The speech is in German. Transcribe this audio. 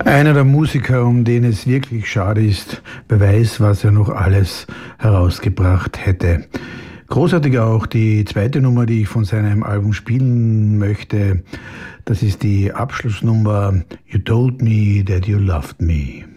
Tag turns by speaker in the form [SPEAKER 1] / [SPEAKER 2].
[SPEAKER 1] Einer der Musiker, um den es wirklich schade ist, wer weiß, was er noch alles herausgebracht hätte. Großartig auch die zweite Nummer, die ich von seinem Album spielen möchte. Das ist die Abschlussnummer You Told Me That You Loved Me.